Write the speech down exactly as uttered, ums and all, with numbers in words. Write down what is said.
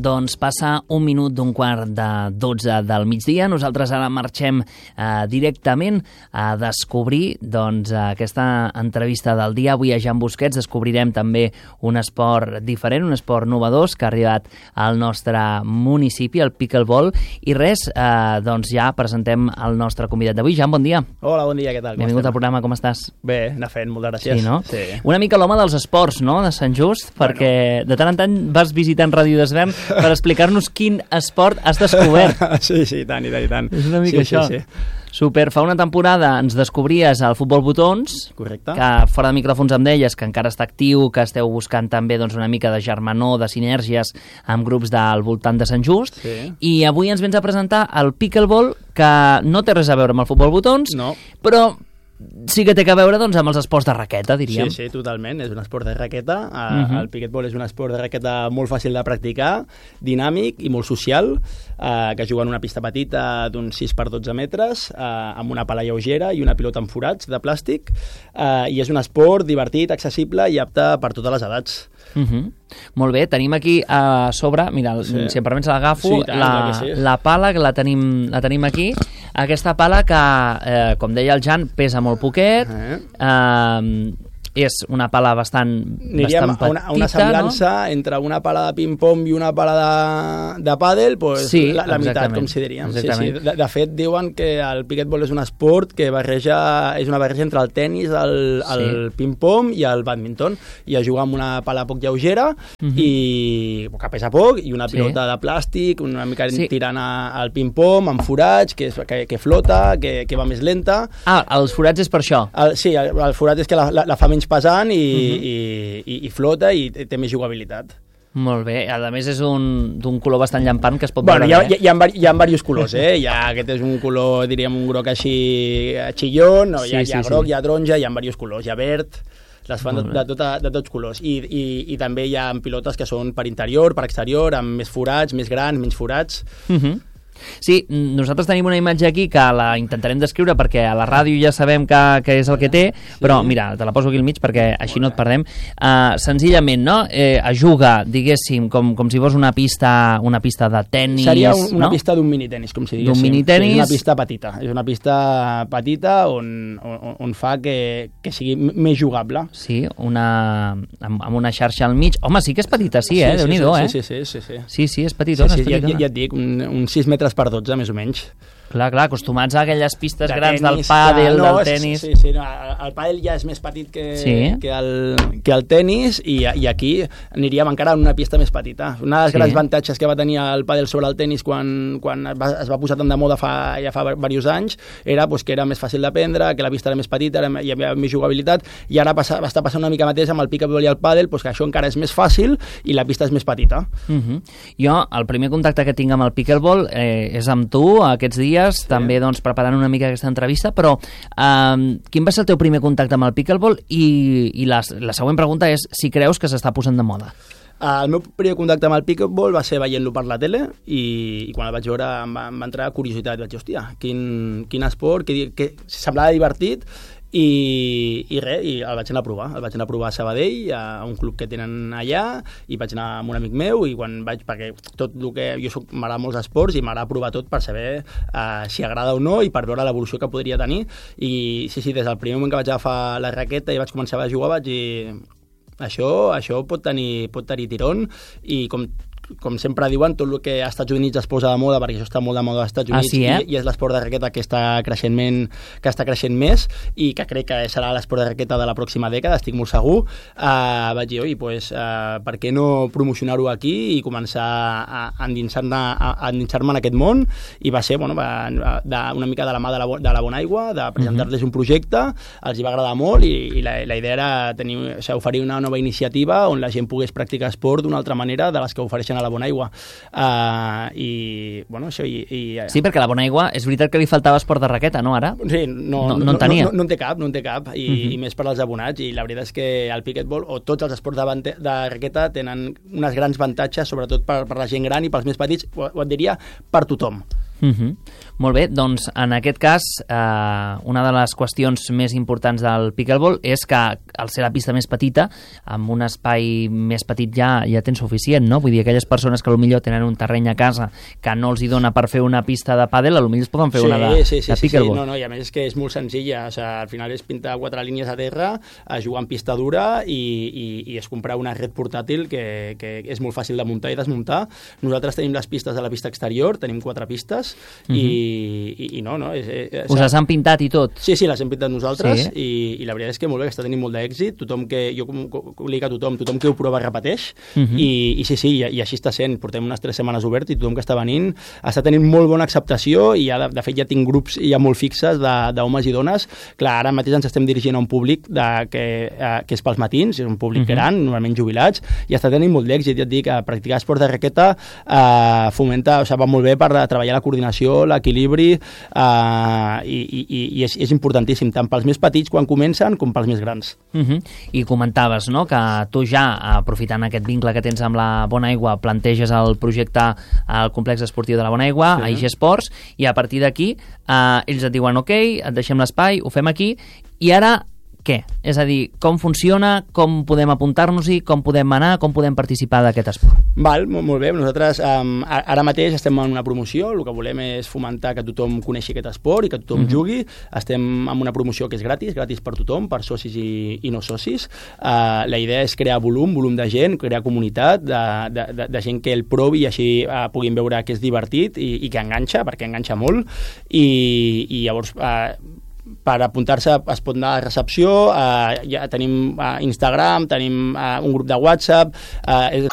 Doncs passa un minut d'un quart de dotze del migdia. Nosaltres ara marxem eh, directament a descobrir doncs, aquesta entrevista del dia. Avui a Jan Busquets descobrirem també un esport diferent, un esport novedós que ha arribat al nostre municipi, el pickleball. I res, eh, doncs ja presentem el nostre convidat d'avui. Jan, bon dia. Hola, bon dia, què tal? Benvingut al programa, com estàs? Bé, anar fent, moltes gràcies. Sí, no? Sí. Una mica l'home dels esports, no?, de Sant Just, bueno. Perquè de tant en tant vas visitant Ràdio Desvern per explicar-nos quin esport has descobert. Sí, sí, i tant, i tant, i tant. És una mica sí, això. Sí, sí. Super, fa una temporada ens descobries al Futbol Botons. Correcte. Que fora de micròfons em deies que encara està actiu, que esteu buscant també doncs, una mica de germanor, de sinergies amb grups del voltant de Sant Just. Sí. I avui ens vens a presentar el pickleball, que no té res a veure amb el Futbol Botons, No. però sí que té a veure doncs, amb els esports de raqueta, diríem. Sí, sí, totalment. És un esport de raqueta. Uh, Uh-huh. El pickleball és un esport de raqueta molt fàcil de practicar, dinàmic i molt social, uh, que juga en una pista petita d'uns sis per dotze metres, uh, amb una pala lleugera i una pilota amb forats de plàstic, uh, i és un esport divertit, accessible i apte per totes les edats. Uh -huh. Molt bé, tenim aquí a sobre, mira, sí. si em permets l'agafo, Sí, tant, la, clar que sí. la pala, que la tenim, la tenim aquí, aquesta pala que, eh, com deia el Jan, pesa molt poquet, Eh? eh, és una pala bastant, Aniríem bastant a una, a una petita, semblança, no? entre una pala de ping-pong i una pala de, de pàdel, pues, Sí, la, la meitat, exactament. com si diríem. Sí, sí. Exactament. De, de fet, diuen que el pickleball és un esport que barreja, és una barreja entre el tennis, el, el Sí. ping-pong i el badminton, i a jugar amb una pala poc lleugera, Mhm. i que pesa poc, i una Sí. pilota de plàstic, una mica Sí. tirant a, al ping-pong, amb forats, que, és, que, que flota, que, que va més lenta. Ah, els forats és per això. El, sí, el, el forat és que la, la, la fa menys pesant i, Mhm. i, i, i flota i té més jugabilitat. Molt bé, a més és un d'un color bastant llampant que es pot Bueno, veure hi ha, bé. hi, ha, hi, ha, vari- hi ha diversos colors, eh? Hi ha, aquest és un color, diríem, un groc així xillón, no? Sí, hi, ha, sí, hi ha sí. groc, hi ha taronja, hi ha diversos colors, hi ha verd, les fan de, Molt bé. de, tota, de tots colors. I, i, I també hi ha pilotes que són per interior, per exterior, amb més forats, més grans, menys forats. Uh -huh. Sí, nosaltres tenim una imatge aquí que la intentarem descriure perquè a la ràdio ja sabem que, que és el que té, però mira, te la poso aquí al mig perquè així no et perdem. Uh, senzillament, no? Eh, es juga, diguéssim, com, com si fos una pista una pista de tennis, Seria un, una no? pista d'un minitenis, com si diguéssim. D'un minitenis. Sí, és una pista petita. És una pista petita on, on, on fa que, que sigui m- més jugable. Sí, una, amb, amb una xarxa al mig. Home, sí que és petita, sí, eh? Déu-n'hi-do, sí, eh? Sí, sí, sí. sí. Sí, sí, és Sí, petitona, sí, és ja, petitona. ja et dic, un, uns sis metres per dotze, més o menys. Clar, clar, acostumats a aquelles pistes De grans tenis, del pàdel, clar, no, del és- tenis... Sí, sí, no, el, el pàdel ja és més petit que, Sí. que, el, que el tenis i, i aquí aniríem encara en una pista més petita. Una dels Sí. grans avantatges que va tenir el pàdel sobre el tenis quan, quan es, va, es va posar tant de moda fa, ja fa diversos anys era pues, que era més fàcil d'aprendre, que la pista era més petita, era, hi havia més jugabilitat, i ara passa, està passant una mica mateix amb el pickleball i el pàdel, pues, que això encara és més fàcil i la pista és més petita. Uh -huh. Jo, el primer contacte que tinc amb el pickleball eh, és amb tu, aquests dies, sí. també doncs, preparant una mica aquesta entrevista, però eh, quin va ser el teu primer contacte amb el pickleball? I, i la, la següent pregunta és si creus que s'està posant de moda. El meu primer contacte amb el pickleball va ser veient-lo per la tele i, i quan el vaig veure em va, em va entrar curiositat. Vaig dir, hòstia, quin, quin esport, que, que semblava divertit i, i res, i el vaig anar a provar. El vaig anar a provar a Sabadell, a un club que tenen allà, i vaig anar amb un amic meu i quan vaig, perquè tot el que... Jo soc, m'agrada molts esports i m'agrada provar tot per saber uh, si agrada o no i per veure l'evolució que podria tenir. I sí, sí, des del primer moment que vaig agafar la raqueta i vaig començar a jugar vaig dir... Això, això pot tenir, pot tenir tirón i com com sempre diuen, tot el que als Estats Units es posa de moda, perquè això està molt de moda als Estats Units, ah, sí, eh? i, i és l'esport de raqueta que està creixent, que està creixent més i que crec que serà l'esport de raqueta de la pròxima dècada, estic molt segur. Uh, vaig dir, oi, pues, uh, per què no promocionar-ho aquí i començar a, a endinsar-me a endinsar en aquest món? I va ser, bueno, va, de, una mica de la mà de la, de la Bona Aigua, de presentar-les un projecte, els hi va agradar molt i, i la, la idea era tenir, o sigui, oferir una nova iniciativa on la gent pogués practicar esport d'una altra manera de les que ofereixen a la Bona Aigua. Uh, I, bueno, això... I, i, sí, perquè a la Bona Aigua és veritat que li faltava esport de raqueta, no, ara? Sí, no, no, no, no en tenia. No, no, no en té cap, no en té cap, i, uh uh-huh. -huh. i més per als abonats, i la veritat és que el pickleball o tots els esports de, de raqueta tenen unes grans avantatges, sobretot per, per la gent gran i pels més petits, ho, ho et diria, per tothom. Uh-huh. Molt bé, doncs en aquest cas eh, una de les qüestions més importants del pickleball és que al ser la pista més petita, amb un espai més petit ja ja tens suficient, no? Vull dir, aquelles persones que potser tenen un terreny a casa que no els hi dona per fer una pista de pàdel, potser es poden fer sí, una de, sí, sí, de pickleball. Sí, sí. No, no, i a més és que és molt senzilla, o sigui, al final és pintar quatre línies a terra, a jugar en pista dura i, i, i és comprar una red portàtil que, que és molt fàcil de muntar i desmuntar. Nosaltres tenim les pistes de la pista exterior, tenim quatre pistes, uh-huh. i, i, i no, no? És, és, Us les han pintat i tot? Sí, sí, les hem pintat nosaltres, sí. i, i la veritat és que molt bé, que està tenint molt d'èxit, tothom que, jo com, com li dic a tothom, tothom que ho prova repeteix, uh-huh. i, i sí, sí, i, i així està sent, portem unes tres setmanes obert i tothom que està venint està tenint molt bona acceptació i ja, de, de fet ja tinc grups ja molt fixes d'homes i dones. Clar, ara mateix ens estem dirigint a un públic de, que, eh, que és pels matins, és un públic uh-huh. gran, normalment jubilats, i està tenint molt d'èxit, ja et dic, a practicar esports de raqueta eh, fomenta, o sigui, va molt bé per treballar la coordinació, l'equilibri, eh, i, i, i és, és importantíssim, tant pels més petits quan comencen com pels més grans. Uh-huh. I comentaves, no?, que tu ja, aprofitant aquest vincle que tens amb la Bona Aigua, planteges el projecte al complex esportiu de la Bona Aigua, sí. a I G Esports, i a partir d'aquí eh, ells et diuen ok, et deixem l'espai, ho fem aquí, i ara què? És a dir, com funciona, com podem apuntar-nos-hi, com podem anar, com podem participar d'aquest esport? Val, molt, molt bé. Nosaltres um, ara mateix estem en una promoció, el que volem és fomentar que tothom coneixi aquest esport i que tothom uh-huh. jugui. Estem en una promoció que és gratis, gratis per tothom, per socis i, i no socis. Uh, la idea és crear volum, volum de gent, crear comunitat, de, de, de, de gent que el provi i així uh, puguin veure que és divertit i, i que enganxa, perquè enganxa molt, i, i llavors... Uh, per apuntar-se es pot anar a recepció, eh, ja tenim eh, Instagram, tenim eh, un grup de WhatsApp, eh,